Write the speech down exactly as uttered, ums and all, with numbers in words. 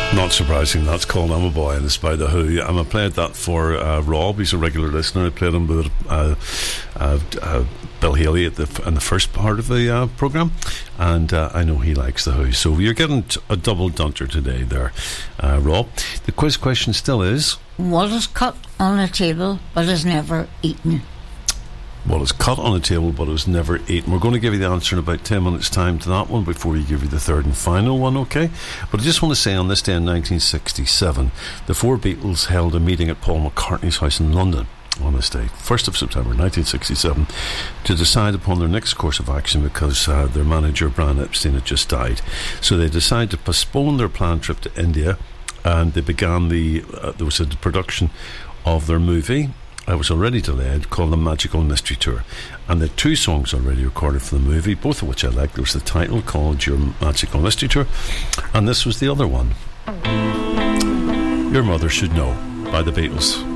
Not surprising, that's called I'm a Boy and it's by The Who. And I played that for uh, Rob, he's a regular listener. I played him with uh, uh, uh, Bill Haley at the, in the first part of the uh, programme, and uh, I know he likes The Who. So you're getting t- a double dunter today there, uh, Rob. The quiz question still is: what is cut on a table but is never eaten? What is cut on a table but is never eaten? We're going to give you the answer in about ten minutes time to that one before we give you the third and final one, okay? But I just want to say, on this day in nineteen sixty-seven, the four Beatles held a meeting at Paul McCartney's house in London on this day, first of September nineteen sixty-seven, to decide upon their next course of action, because uh, their manager Brian Epstein had just died. So they decided to postpone their planned trip to India, and they began the uh, there was a production of their movie. I was already delayed, called The Magical Mystery Tour, and the two songs already recorded for the movie, both of which I liked. There was the title called Your Magical Mystery Tour, and this was the other one, Your Mother Should Know by the Beatles.